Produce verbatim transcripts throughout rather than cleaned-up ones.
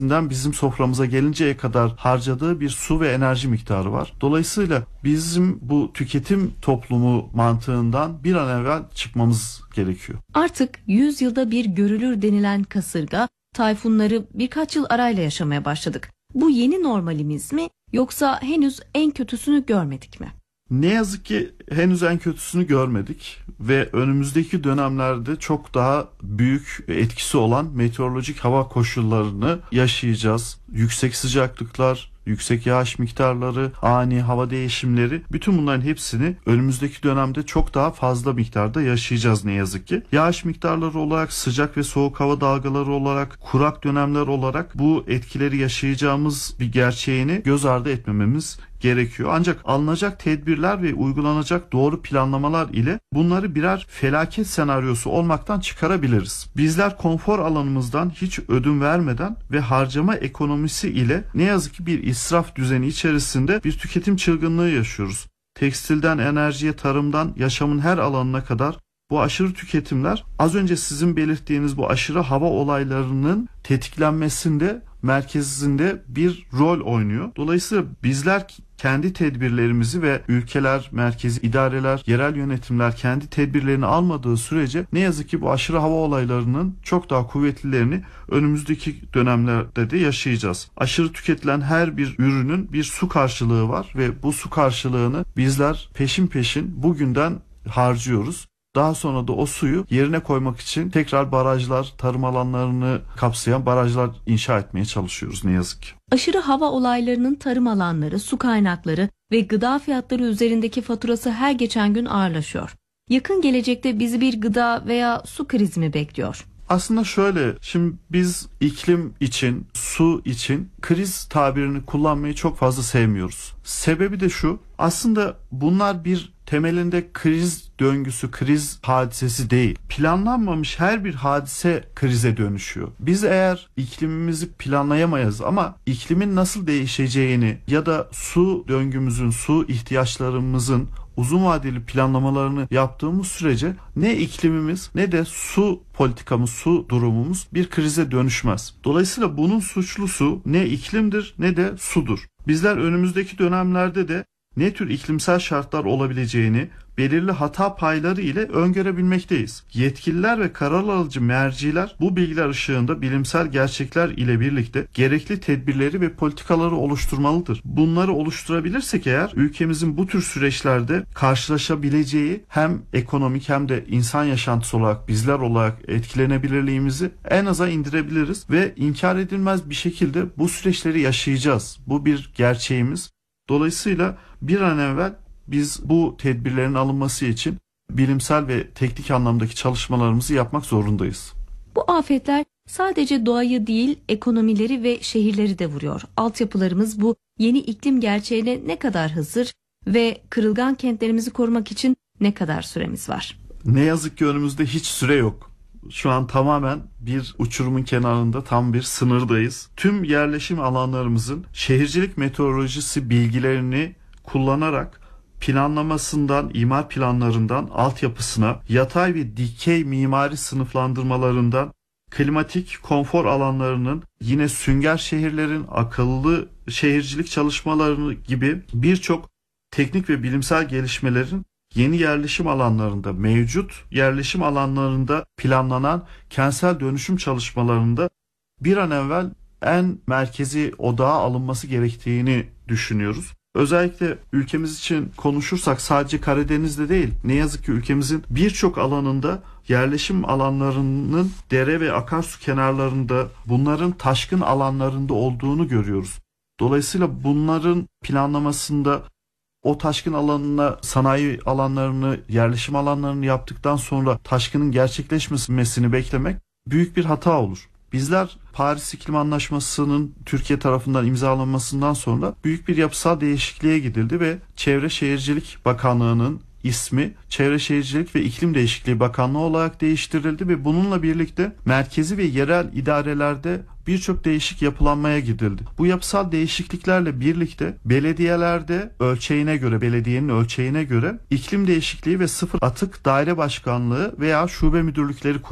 bizim soframıza gelinceye kadar harcadığı bir su ve enerji miktarı var. Dolayısıyla bizim bu tüketim toplumu mantığından bir an evvel çıkmamız gerekiyor. Artık yüz yılda bir görülür denilen kasırga, tayfunları birkaç yıl arayla yaşamaya başladık. Bu yeni normalimiz mi, yoksa henüz en kötüsünü görmedik mi? Ne yazık ki henüz en kötüsünü görmedik ve önümüzdeki dönemlerde çok daha büyük etkisi olan meteorolojik hava koşullarını yaşayacağız. Yüksek sıcaklıklar, yüksek yağış miktarları, ani hava değişimleri, bütün bunların hepsini önümüzdeki dönemde çok daha fazla miktarda yaşayacağız ne yazık ki. Yağış miktarları olarak, sıcak ve soğuk hava dalgaları olarak, kurak dönemler olarak bu etkileri yaşayacağımız bir gerçeğini göz ardı etmememiz gerekiyor. Ancak alınacak tedbirler ve uygulanacak doğru planlamalar ile bunları birer felaket senaryosu olmaktan çıkarabiliriz. Bizler konfor alanımızdan hiç ödün vermeden ve harcama ekonomisi ile ne yazık ki bir israf düzeni içerisinde bir tüketim çılgınlığı yaşıyoruz. Tekstilden enerjiye, tarımdan yaşamın her alanına kadar bu aşırı tüketimler az önce sizin belirttiğiniz bu aşırı hava olaylarının tetiklenmesinde merkezinde bir rol oynuyor. Dolayısıyla bizler kendi tedbirlerimizi ve ülkeler, merkezi idareler, yerel yönetimler kendi tedbirlerini almadığı sürece ne yazık ki bu aşırı hava olaylarının çok daha kuvvetlilerini önümüzdeki dönemlerde de yaşayacağız. Aşırı tüketilen her bir ürünün bir su karşılığı var ve bu su karşılığını bizler peşin peşin bugünden harcıyoruz. Daha sonra da o suyu yerine koymak için tekrar barajlar, tarım alanlarını kapsayan barajlar inşa etmeye çalışıyoruz ne yazık ki. Aşırı hava olaylarının tarım alanları, su kaynakları ve gıda fiyatları üzerindeki faturası her geçen gün ağırlaşıyor. Yakın gelecekte bizi bir gıda veya su krizi mi bekliyor? Aslında şöyle, şimdi biz iklim için, su için kriz tabirini kullanmayı çok fazla sevmiyoruz. Sebebi de şu, aslında bunlar bir temelinde kriz döngüsü, kriz hadisesi değil. Planlanmamış her bir hadise krize dönüşüyor. Biz eğer iklimimizi planlayamayız ama iklimin nasıl değişeceğini ya da su döngümüzün, su ihtiyaçlarımızın uzun vadeli planlamalarını yaptığımız sürece ne iklimimiz ne de su politikamız, su durumumuz bir krize dönüşmez. Dolayısıyla bunun suçlusu ne iklimdir ne de sudur. Bizler önümüzdeki dönemlerde de ne tür iklimsel şartlar olabileceğini belirli hata payları ile öngörebilmekteyiz. Yetkililer ve karar alıcı merciler bu bilgiler ışığında bilimsel gerçekler ile birlikte gerekli tedbirleri ve politikaları oluşturmalıdır. Bunları oluşturabilirsek eğer ülkemizin bu tür süreçlerde karşılaşabileceği hem ekonomik hem de insan yaşantısı olarak bizler olarak etkilenebilirliğimizi en aza indirebiliriz ve inkar edilmez bir şekilde bu süreçleri yaşayacağız. Bu bir gerçeğimiz. Dolayısıyla bir an evvel biz bu tedbirlerin alınması için bilimsel ve teknik anlamdaki çalışmalarımızı yapmak zorundayız. Bu afetler sadece doğayı değil, ekonomileri ve şehirleri de vuruyor. Altyapılarımız bu yeni iklim gerçeğine ne kadar hazır ve kırılgan kentlerimizi korumak için ne kadar süremiz var? Ne yazık ki önümüzde hiç süre yok. Şu an tamamen bir uçurumun kenarında, tam bir sınırdayız. Tüm yerleşim alanlarımızın şehircilik meteorolojisi bilgilerini kullanarak planlamasından, imar planlarından, altyapısına, yatay ve dikey mimari sınıflandırmalarından, klimatik konfor alanlarının, yine sünger şehirlerin, akıllı şehircilik çalışmaları gibi birçok teknik ve bilimsel gelişmelerin yeni yerleşim alanlarında, mevcut yerleşim alanlarında planlanan kentsel dönüşüm çalışmalarında bir an evvel en merkezi odağa alınması gerektiğini düşünüyoruz. Özellikle ülkemiz için konuşursak sadece Karadeniz'de değil, ne yazık ki ülkemizin birçok alanında yerleşim alanlarının dere ve akarsu kenarlarında, bunların taşkın alanlarında olduğunu görüyoruz. Dolayısıyla bunların planlamasında o taşkın alanına, sanayi alanlarını, yerleşim alanlarını yaptıktan sonra taşkının gerçekleşmesini beklemek büyük bir hata olur. Bizler Paris İklim Anlaşması'nın Türkiye tarafından imzalanmasından sonra büyük bir yapısal değişikliğe gidildi ve Çevre Şehircilik Bakanlığı'nın ismi Çevre Şehircilik ve İklim Değişikliği Bakanlığı olarak değiştirildi ve bununla birlikte merkezi ve yerel idarelerde birçok değişik yapılanmaya gidildi. Bu yapısal değişikliklerle birlikte belediyelerde ölçeğine göre, belediyenin ölçeğine göre iklim değişikliği ve sıfır atık daire başkanlığı veya şube müdürlükleri kuruldu.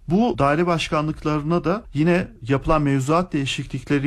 Bu daire başkanlıklarına da yine yapılan mevzuat değişiklikleri